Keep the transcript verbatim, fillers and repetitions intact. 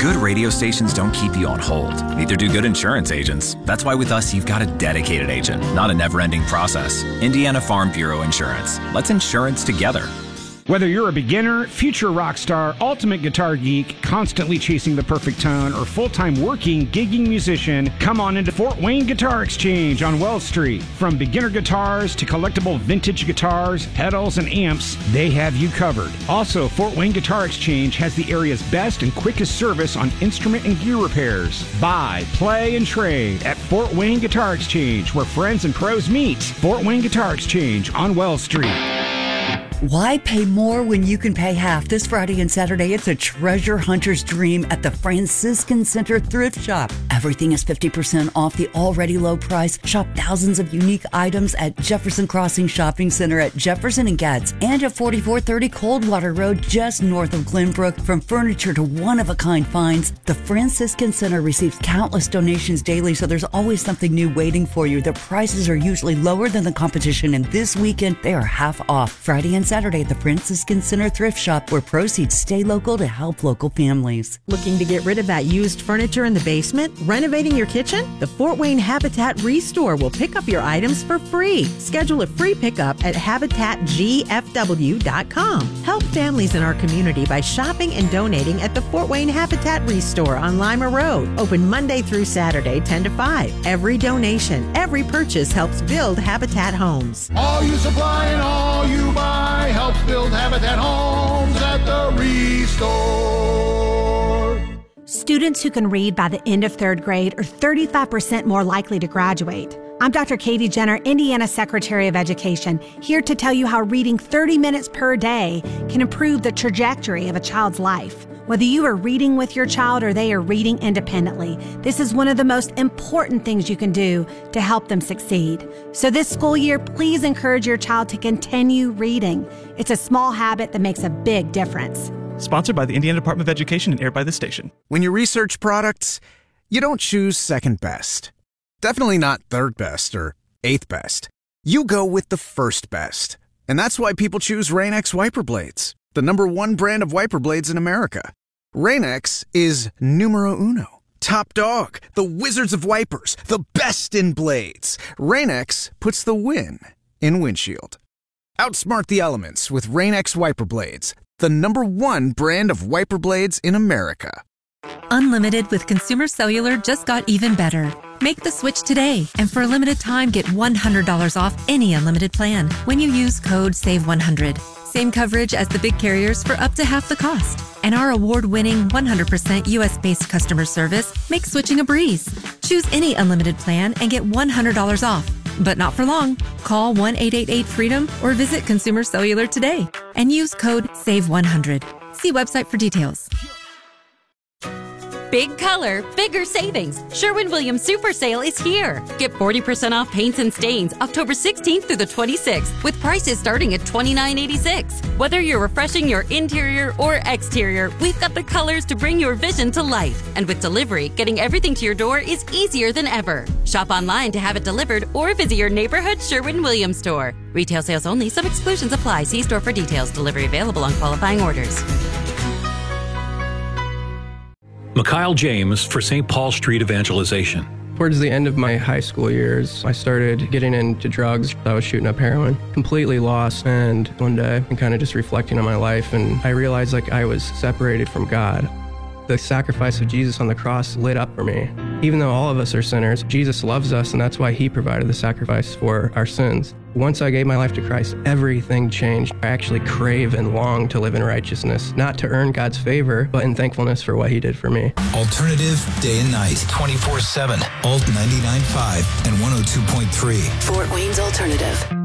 Good radio stations don't keep you on hold. Neither do good insurance agents. That's why with us, you've got a dedicated agent, not a never-ending process. Indiana Farm Bureau Insurance. Let's insurance together. Whether you're a beginner, future rock star, ultimate guitar geek, constantly chasing the perfect tone, or full-time working, gigging musician, come on into Fort Wayne Guitar Exchange on Wells Street. From beginner guitars to collectible vintage guitars, pedals, and amps, they have you covered. Also, Fort Wayne Guitar Exchange has the area's best and quickest service on instrument and gear repairs. Buy, play, and trade at Fort Wayne Guitar Exchange, where friends and pros meet. Fort Wayne Guitar Exchange on Wells Street. Why pay more when you can pay half? This Friday and Saturday, it's a treasure hunter's dream at the Franciscan Center Thrift Shop. Everything is fifty percent off the already low price. Shop thousands of unique items at Jefferson Crossing Shopping Center at Jefferson and Gatz and at forty-four thirty Coldwater Road just north of Glenbrook. From furniture to one-of-a-kind finds, the Franciscan Center receives countless donations daily, so there's always something new waiting for you. The prices are usually lower than the competition, and this weekend, they are half off. Friday and Saturday at the Franciscan Center Thrift Shop, where proceeds stay local to help local families. Looking to get rid of that used furniture in the basement? Renovating your kitchen? The Fort Wayne Habitat Restore will pick up your items for free. Schedule a free pickup at habitat g f w dot com. Help families in our community by shopping and donating at the Fort Wayne Habitat Restore on Lima Road. Open Monday through Saturday, ten to five. Every donation, every purchase helps build Habitat Homes. All you supply and all you buy helps build Habitat Homes at the Restore. Students who can read by the end of third grade are thirty-five percent more likely to graduate. I'm Doctor Katie Jenner, Indiana Secretary of Education, here to tell you how reading thirty minutes per day can improve the trajectory of a child's life. Whether you are reading with your child or they are reading independently, this is one of the most important things you can do to help them succeed. So this school year, please encourage your child to continue reading. It's a small habit that makes a big difference. Sponsored by the Indiana Department of Education and aired by this station. When you research products, you don't choose second best. Definitely not third best or eighth best. You go with the first best. And that's why people choose Rain-X wiper blades, the number one brand of wiper blades in America. Rain-X is numero uno. Top dog, the wizards of wipers, the best in blades. Rain-X puts the win in windshield. Outsmart the elements with Rain-X wiper blades, the number one brand of wiper blades in America. Unlimited with Consumer Cellular just got even better. Make the switch today, and for a limited time, get one hundred dollars off any unlimited plan when you use code save one hundred. Same coverage as the big carriers for up to half the cost. And our award-winning one hundred percent U S-based customer service makes switching a breeze. Choose any unlimited plan and get one hundred dollars off. But not for long. Call one eight eight eight freedom or visit Consumer Cellular today and use code save one hundred. See website for details. Big color, bigger savings. Sherwin-Williams Super Sale is here. Get forty percent off paints and stains October sixteenth through the twenty-sixth with prices starting at twenty-nine eighty-six. Whether you're refreshing your interior or exterior, we've got the colors to bring your vision to life. And with delivery, getting everything to your door is easier than ever. Shop online to have it delivered or visit your neighborhood Sherwin-Williams store. Retail sales only. Some exclusions apply. See store for details. Delivery available on qualifying orders. Mikhail James for Saint Paul Street Evangelization. Towards the end of my high school years, I started getting into drugs. I was shooting up heroin, completely lost. And one day, I'm kind of just reflecting on my life, and I realized like I was separated from God. The sacrifice of Jesus on the cross lit up for me. Even though all of us are sinners, Jesus loves us, and that's why he provided the sacrifice for our sins. Once I gave my life to Christ, everything changed. I actually crave and long to live in righteousness, not to earn God's favor, but in thankfulness for what he did for me. Alternative day and night, twenty-four seven, Alt ninety-nine point five and one oh two point three. Fort Wayne's Alternative.